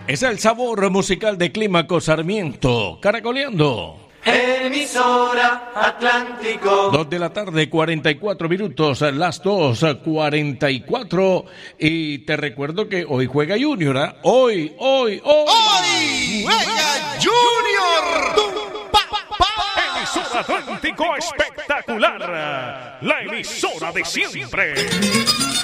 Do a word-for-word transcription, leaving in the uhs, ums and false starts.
Es el sabor musical de Clímaco Sarmiento, caracoleando. Emisora Atlántico. Dos de la tarde, cuarenta y cuatro minutos, las dos, cuarenta y cuatro. Y te recuerdo que hoy juega Junior, ¿eh? Hoy, hoy, hoy. ¡Hoy juega Junior! Emisora Atlántico espectacular. La emisora de siempre.